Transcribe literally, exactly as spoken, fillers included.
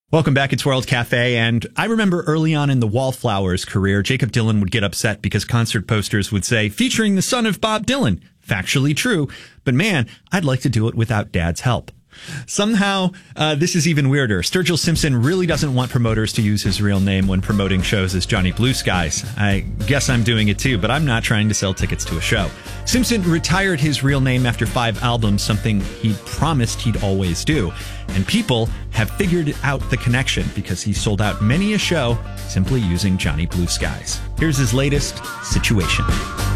Welcome back. It's World Cafe. And I remember early on in the Wallflowers career, Jakob Dylan would get upset because concert posters would say, featuring the son of Bob Dylan. Factually true. But man, I'd like to do it without Dad's help. Somehow, uh, this is even weirder. Sturgill Simpson really doesn't want promoters to use his real name when promoting shows as Johnny Blue Skies. I guess I'm doing it too, but I'm not trying to sell tickets to a show. Simpson retired his real name after five albums, something he promised he'd always do. And people have figured out the connection because he sold out many a show simply using Johnny Blue Skies. Here's his latest, Situation.